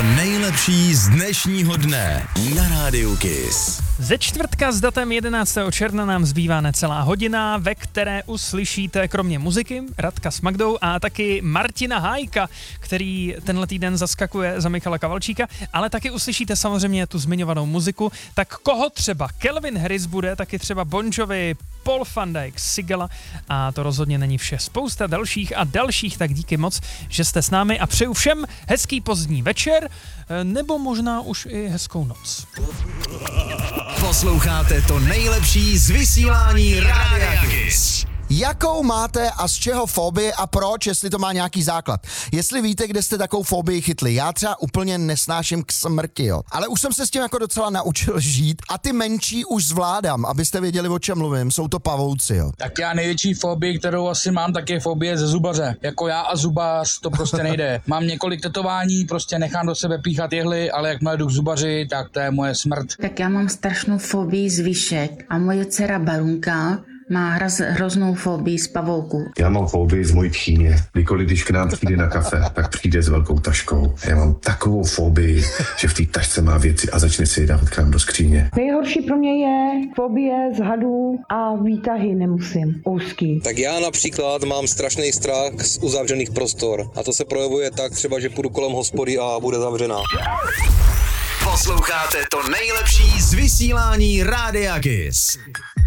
To nejlepší z dnešního dne na Rádiu Kiss. Ze čtvrtka s datem 11. června nám zbývá necelá hodina, ve které uslyšíte kromě muziky Radka s Magdou a taky Martina Hájka, který tenhle týden zaskakuje za Michala Kavalčíka, ale taky uslyšíte samozřejmě tu zmiňovanou muziku. Tak koho třeba Calvin Harris bude, taky třeba Bon Jovi, Paul van Dyk, Sigala a to rozhodně není vše. Spousta dalších a dalších, tak díky moc, že jste s námi a přeju všem hezký pozdní večer, nebo možná už i hezkou noc. Posloucháte to nejlepší z vysílání Rádia Kiss. Jakou máte a z čeho fobii a proč, jestli to má nějaký základ? Jestli víte, kde jste takovou fobii chytli. Já třeba úplně nesnáším k smrti, jo. Ale už jsem se s tím jako docela naučil žít a ty menší už zvládám, abyste věděli, o čem mluvím. Jsou to pavouci, jo. Tak já největší fobii, kterou asi mám, tak je fobie ze zubaře. Jako já a zubař, to prostě nejde. Mám několik tetování, prostě nechám do sebe píchat jehly, ale jakmile jdu k zubaři, tak to je moje smrt. Tak já mám strašnou fobii z výšek a moje dcera Barunka má hroznou fobii z pavouku. Já mám fobii z mojí tchýně. Kdykoliv, když k nám přijde na kafe, tak přijde s velkou taškou. Já mám takovou fobii, že v té tašce má věci a začne si je dávat k nám do skříně. Nejhorší pro mě je fobie z hadů a výtahy nemusím, úzký. Tak já například mám strašný strach z uzavřených prostor a to se projevuje tak třeba, že půjdu kolem hospody a bude zavřená. Posloucháte to nejlepší z vysílání Rádia Kiss.